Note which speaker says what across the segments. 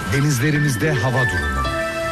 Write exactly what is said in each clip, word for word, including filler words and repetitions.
Speaker 1: Denizlerimizde hava durumu.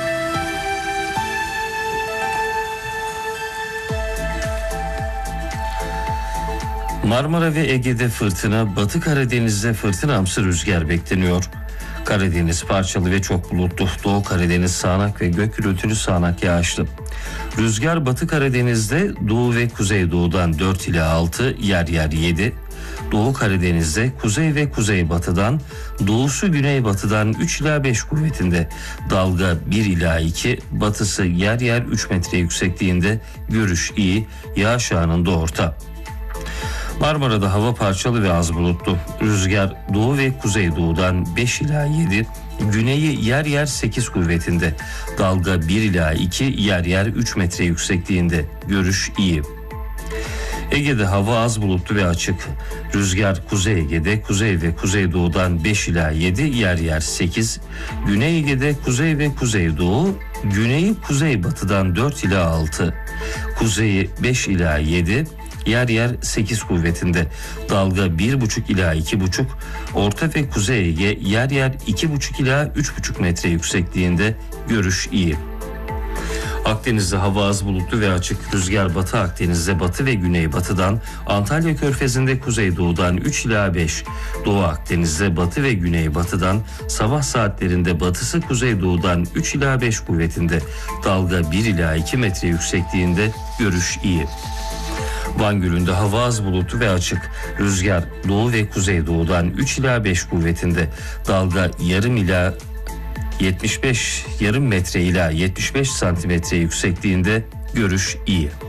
Speaker 2: Marmara ve Ege'de fırtına, Batı Karadeniz'de fırtınamsı rüzgar bekleniyor. Karadeniz parçalı ve çok bulutlu. Doğu Karadeniz sağanak ve gök gürültülü sağanak yağışlı. Rüzgar Batı Karadeniz'de doğu ve kuzeydoğudan dört ila altı, yer yer yedi. Doğu Karadeniz'de kuzey ve kuzeybatıdan, doğusu güneybatıdan üç ila beş kuvvetinde. Dalga bir ila iki, batısı yer yer üç metre yüksekliğinde. Görüş iyi, yağış anında orta. Marmara'da hava parçalı ve az bulutlu. Rüzgar doğu ve kuzeydoğudan beş ila yedi, güneyi yer yer sekiz kuvvetinde. Dalga bir ila iki, yer yer üç metre yüksekliğinde. Görüş iyi. Ege'de hava az bulutlu ve açık. Rüzgar Kuzey Ege'de kuzey ve kuzeydoğudan beş ila yedi, yer yer sekiz. Güney Ege'de kuzey ve kuzeydoğu, güneyi kuzeybatıdan dört ila altı. Kuzeyi beş ila yedi, yer yer sekiz kuvvetinde. Dalga bir buçuk ila iki buçuk. Orta ve Kuzey Ege yer yer iki buçuk ila üç buçuk metre yüksekliğinde. Görüş iyi. Akdeniz'de hava az bulutlu ve açık. Rüzgar Batı Akdeniz'de batı ve güneybatıdan, Antalya Körfezi'nde kuzeydoğudan üç ila beş. Doğu Akdeniz'de batı ve güneybatıdan, sabah saatlerinde batısı kuzeydoğudan üç ila beş kuvvetinde. Dalga bir ila iki metre yüksekliğinde. Görüş iyi. Van Gölü'nde hava az bulutlu ve açık. Rüzgar doğu ve kuzeydoğudan üç ila beş kuvvetinde. Dalga yarım ila yetmiş beş yarım metre ila yetmiş beş santimetre yüksekliğinde. Görüş iyi.